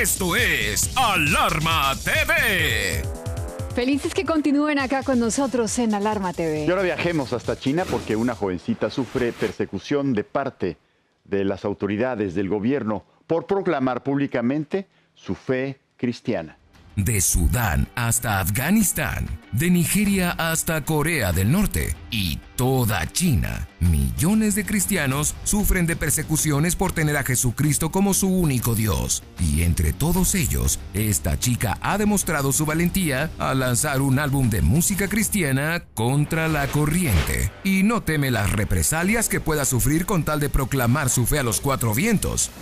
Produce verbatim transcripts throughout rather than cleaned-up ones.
Esto es Alarma T V. Felices que continúen acá con nosotros en Alarma T V. Y ahora viajemos hasta China porque una jovencita sufre persecución de parte de las autoridades del gobierno por proclamar públicamente su fe cristiana. De Sudán hasta Afganistán, de Nigeria hasta Corea del Norte y toda China, millones de cristianos sufren de persecuciones por tener a Jesucristo como su único Dios. Y entre todos ellos, esta chica ha demostrado su valentía al lanzar un álbum de música cristiana contra la corriente. Y no teme las represalias que pueda sufrir con tal de proclamar su fe a los cuatro vientos.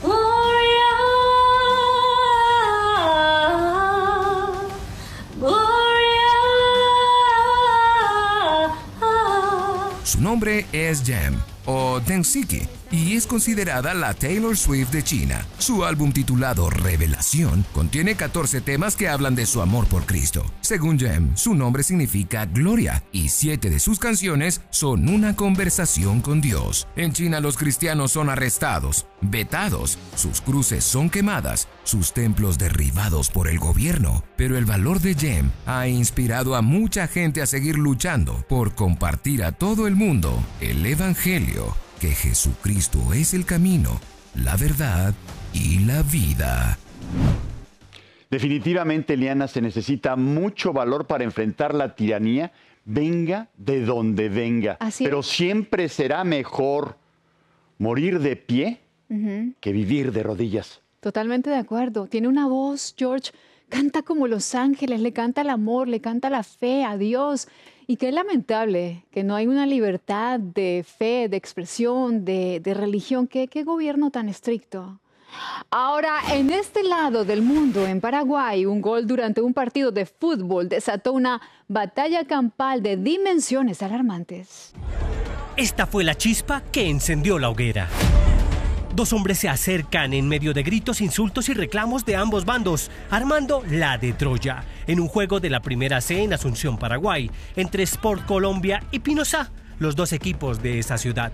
Su nombre es Jam, o Deng Siki, y es considerada la Taylor Swift de China. Su álbum titulado Revelación contiene catorce temas que hablan de su amor por Cristo. Según Jam, su nombre significa gloria, y siete de sus canciones son una conversación con Dios. En China los cristianos son arrestados, vetados, sus cruces son quemadas, sus templos derribados por el gobierno. Pero el valor de Jam ha inspirado a mucha gente a seguir luchando por compartir a todo el mundo el Evangelio, que Jesucristo es el camino, la verdad y la vida. Definitivamente, Eliana, se necesita mucho valor para enfrentar la tiranía, venga de donde venga. Así Pero es. siempre será mejor morir de pie uh-huh. que vivir de rodillas. Totalmente de acuerdo. Tiene una voz, George, canta como los ángeles, le canta el amor, le canta la fe a Dios. Y qué lamentable que no hay una libertad de fe, de expresión, de, de religión. ¿Qué, qué gobierno tan estricto? Ahora, en este lado del mundo, en Paraguay, un gol durante un partido de fútbol desató una batalla campal de dimensiones alarmantes. Esta fue la chispa que encendió la hoguera. Dos hombres se acercan en medio de gritos, insultos y reclamos de ambos bandos, armando la de Troya, en un juego de la Primera C en Asunción, Paraguay, entre Sport Colombia y Pinoza, los dos equipos de esa ciudad.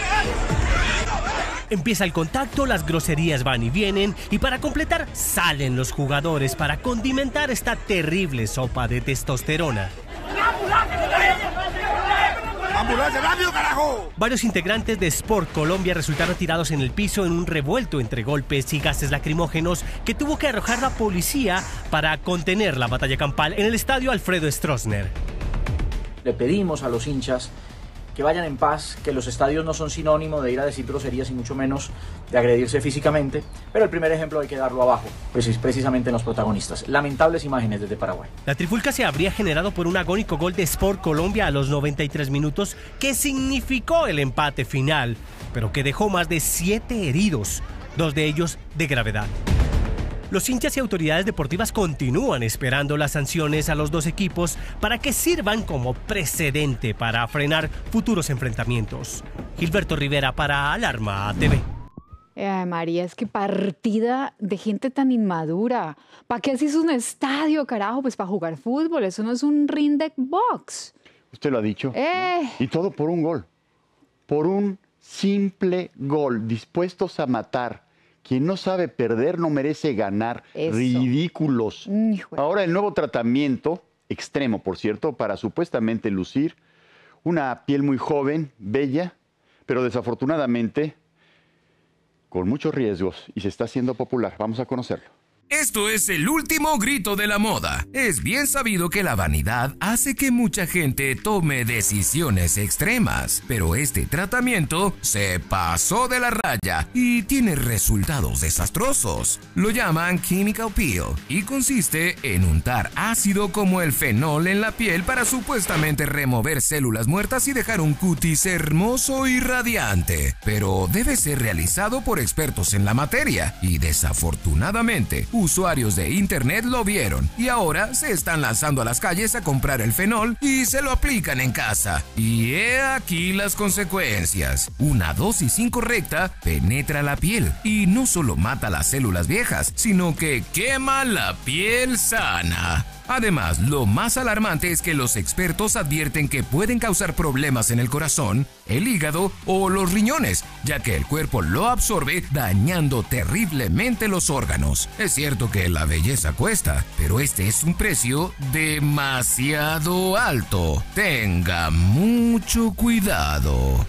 Empieza el contacto, las groserías van y vienen, y para completar, salen los jugadores para condimentar esta terrible sopa de testosterona. ¡Ambulancia, rápido, carajo! Varios integrantes de Sport Colombia resultaron tirados en el piso en un revuelto entre golpes y gases lacrimógenos que tuvo que arrojar la policía para contener la batalla campal en el estadio Alfredo Stroessner. Le pedimos a los hinchas que vayan en paz, que los estadios no son sinónimo de ir a decir groserías y mucho menos de agredirse físicamente, pero el primer ejemplo hay que darlo abajo, pues es precisamente en los protagonistas. Lamentables imágenes desde Paraguay. La trifulca se habría generado por un agónico gol de Sport Colombia a los noventa y tres minutos que significó el empate final, pero que dejó más de siete heridos, dos de ellos de gravedad. Los hinchas y autoridades deportivas continúan esperando las sanciones a los dos equipos para que sirvan como precedente para frenar futuros enfrentamientos. Gilberto Rivera para Alarma T V. Eh, María, es que partida de gente tan inmadura. ¿Para qué haces un estadio, carajo? Pues para jugar fútbol, eso no es un ring de box. Usted lo ha dicho. Eh. ¿No? Y todo por un gol. Por un simple gol, dispuestos a matar. Quien no sabe perder no merece ganar. Eso. Ridículos. Hijo. Ahora el nuevo tratamiento, extremo por cierto, para supuestamente lucir una piel muy joven, bella, pero desafortunadamente con muchos riesgos y se está haciendo popular. Vamos a conocerlo. Esto es el último grito de la moda. Es bien sabido que la vanidad hace que mucha gente tome decisiones extremas, pero este tratamiento se pasó de la raya y tiene resultados desastrosos. Lo llaman chemical peel y consiste en untar ácido como el fenol en la piel para supuestamente remover células muertas y dejar un cutis hermoso y radiante. Pero debe ser realizado por expertos en la materia y desafortunadamente usuarios de internet lo vieron y ahora se están lanzando a las calles a comprar el fenol y se lo aplican en casa. Y he aquí las consecuencias. Una dosis incorrecta penetra la piel y no solo mata las células viejas, sino que quema la piel sana. Además, lo más alarmante es que los expertos advierten que pueden causar problemas en el corazón, el hígado o los riñones, ya que el cuerpo lo absorbe dañando terriblemente los órganos. Es cierto que la belleza cuesta, pero este es un precio demasiado alto. Tenga mucho cuidado.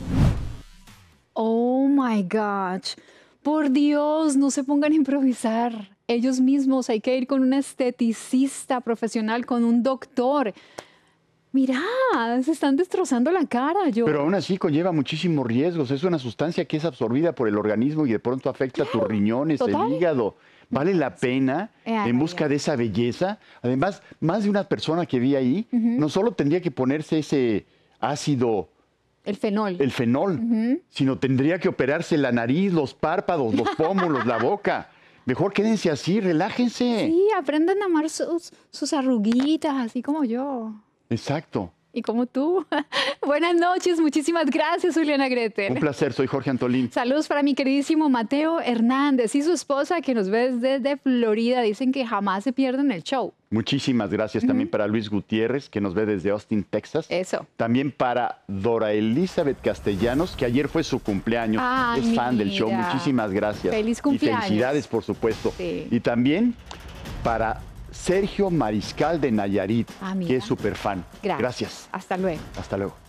Oh my gosh. Por Dios, no se pongan a improvisar. Ellos mismos, hay que ir con un esteticista profesional, con un doctor. Mirá, se están destrozando la cara. Yo... Pero aún así conlleva muchísimos riesgos. Es una sustancia que es absorbida por el organismo y de pronto afecta tus riñones, ¿Total? el hígado. ¿Vale la pena Eh, en busca de esa belleza? Además, más de una persona que vi ahí, no solo tendría que ponerse ese ácido, El fenol. el fenol, sino tendría que operarse la nariz, los párpados, los pómulos, la boca. Mejor quédense así, relájense. Sí, aprendan a amar sus, sus arruguitas, así como yo. Exacto. Y como tú. Buenas noches, muchísimas gracias, Juliana Gretel. Un placer, soy Jorge Antolín. Saludos para mi queridísimo Mateo Hernández y su esposa que nos ve desde Florida. Dicen que jamás se pierden el show. Muchísimas gracias también para Luis Gutiérrez, que nos ve desde Austin, Texas. Eso. También para Dora Elizabeth Castellanos, que ayer fue su cumpleaños. Ay, es fan del show. mira. Muchísimas gracias. Feliz cumpleaños. Y felicidades, por supuesto. Sí. Y también para Sergio Mariscal de Nayarit, Ah, mira. que es súper fan. Gracias. Gracias. Hasta luego. Hasta luego.